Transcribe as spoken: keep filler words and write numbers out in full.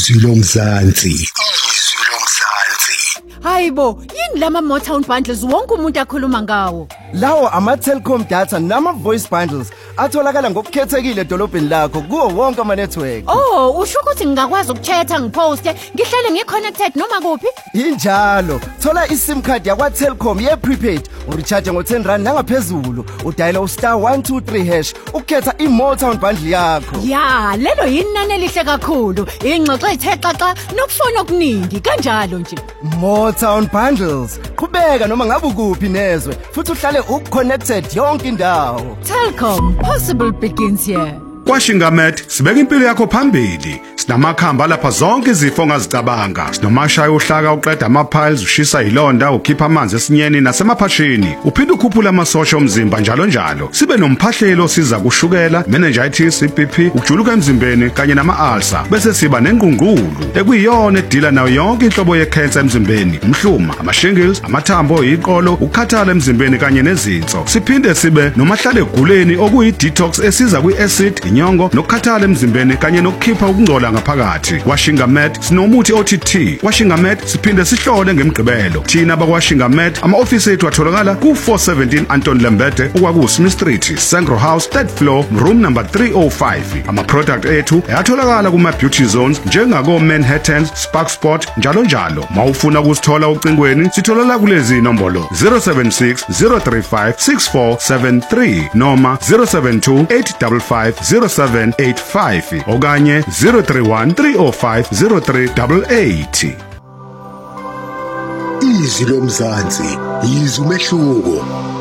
Izwi lomzansi. Izwi lomzansi. Hayibo, yini lama Motown bundles wonke umuntu akhuluma ngawo? Lawo ama Telkom data nama voice bundles atholakala ngokukhethekile edolobheni lakho kuwo wonke ama network. Oh, usho ukuthi ngingakwazi ukuthetha ngiposte, ngihlele ngiconnected noma kuphi? Injalo, thola iSIM card yakwa Telkom ye prepaid, urecharge ngo ten rand nangaphezulu, udial star one two three hash ukhetha iMotown bundle yakho. Ya, lelo yinani elihle kakhulu. Ingxoxo ethe xaxa nokufona okuningi kanjalo nje. Motown bundles. Qhubeka noma ngabe ukuphi nezwe, futhi uhlale uconnected yonke indawo. Telkom, possible begins here. KwaShingamed sibeka impilo yakho phambili. Sinamakhamba lapha zonke izifo ongazicabanga. Sinomashaya uhlaka uqeda ama-piles, ushisa ilonda, ukhipha amanzi esinyeni nasemaphashini. Uphinde ukhuphula amasosha omzimba njalo njalo. Sibe nomphahlelo osiza kushukela, meningitis, I B P, ukujuluka emzimbeni kanye nama-ulcer. Bese siba nengqungqulu ekuyiyona edila nayo yonke inhlobo ye-cancer emzimbeni. Umhluma, ama-shingles, amathambo, iqolo, ukukhathala emzimbeni kanye nezinso. Siphinde sibe nomahlale eguleni okuyi-detox esiza kwi-acid, inyongo, nokukhathala emzimbeni kanye nokukhipha ukungcola ngaphakathi. KwaShingamed sinomuthi O T T. KwaShingamed siphinde sihlole ngemigqibelo. Thina bakwaShingamed ama-ofisi ethu atholakala ku four seventeen Anton Lembede okwaku-Smith Street, Sangro House, third floor, room number three oh five. Ama-product ethu ayatholakala kuma-beauty zones njengako Manhattan, Spark Sport njalo njalo. Mawufuna ukusithola ucingweni sitholala kulezi nombolo zero seven six zero three five six four seven three noma zero seven two eight five five zero seven eight five okanye zero three one three oh five zero three eight eight. Izwi lomzansi. Izwi umehluko.